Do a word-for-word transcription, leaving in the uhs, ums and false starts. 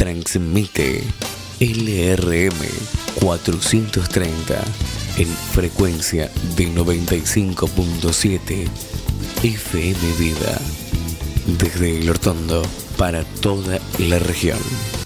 transmite L R M cuatrocientos treinta en frecuencia de noventa y cinco punto siete F M Vida, desde El Hortondo para toda la región.